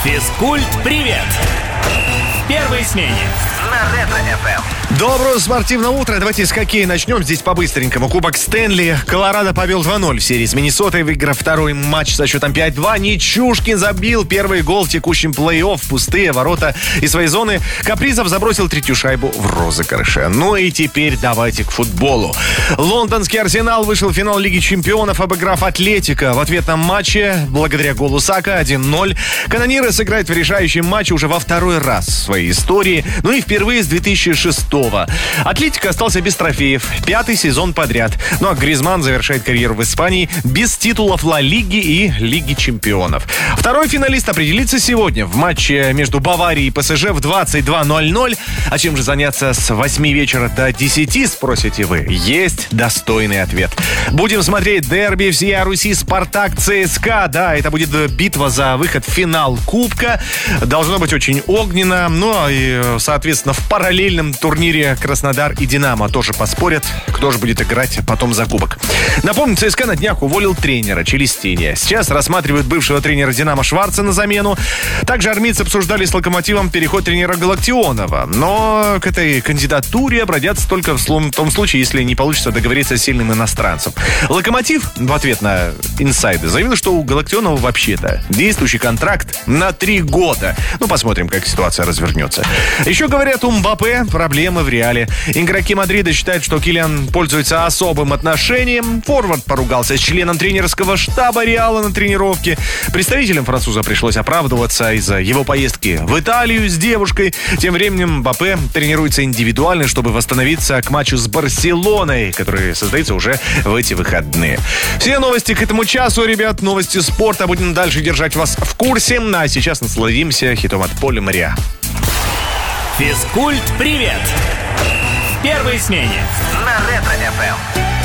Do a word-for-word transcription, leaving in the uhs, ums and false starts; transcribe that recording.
Физкульт-привет! В первой смене на Ретро-эф эм. Доброго спортивного утра. Давайте с хоккея начнем. Здесь по-быстренькому. Кубок Стэнли. Колорадо повел два ноль в серии с Миннесотой, выиграв второй матч со счетом пять-два. Нечушкин забил первый гол в текущем плей-офф. Пустые ворота из своей зоны. Капризов забросил третью шайбу в розыгрыше. Ну и теперь давайте к футболу. Лондонский Арсенал вышел в финал Лиги Чемпионов, обыграв Атлетико. В ответном матче, благодаря голу Сака, один ноль, канониры сыграют в решающем матче уже во второй раз в своей истории. Ну и впервые с две тысячи шестого. Атлетико остался без трофеев. Пятый сезон подряд. Ну а Гризманн завершает карьеру в Испании без титулов Ла Лиги и Лиги Чемпионов. Второй финалист определится сегодня в матче между Баварией и ПСЖ в двадцать два ноль ноль. А чем же заняться с восьми вечера до десяти, спросите вы? Есть достойный ответ. Будем смотреть дерби всея Руси Спартак ЦСКА. Да, это будет битва за выход в финал Кубка. Должно быть очень огненно. Ну и, соответственно, в параллельном турнире Краснодар и Динамо тоже поспорят, кто же будет играть потом за кубок. Напомню, ЦСКА на днях уволил тренера Челестиния. Сейчас рассматривают бывшего тренера Динамо Шварца на замену. Также армейцы обсуждали с Локомотивом переход тренера Галактионова. Но к этой кандидатуре обратятся только в том случае, если не получится договориться с сильным иностранцем. Локомотив в ответ на инсайды заявил, что у Галактионова вообще-то действующий контракт на три года. Ну, посмотрим, как ситуация развернется. Еще говорят, у Мбаппе проблемы в Реале. Игроки Мадрида считают, что Килиан пользуется особым отношением. Форвард поругался с членом тренерского штаба Реала на тренировке. Представителям француза пришлось оправдываться из-за его поездки в Италию с девушкой. Тем временем Мбаппе тренируется индивидуально, чтобы восстановиться к матчу с Барселоной, который состоится уже в эти выходные. Все новости к этому часу, ребят. Новости спорта. Будем дальше держать вас в курсе. А сейчас насладимся хитом от Поля Моря. Физкульт-привет! В первой смене на Ретро-эф эм.